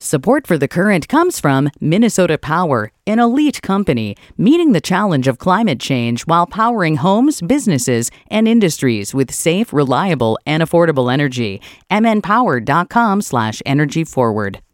Support for The Current comes from Minnesota Power, an elite company meeting the challenge of climate change while powering homes, businesses, and industries with safe, reliable, and affordable energy. mnpower.com/energyforward.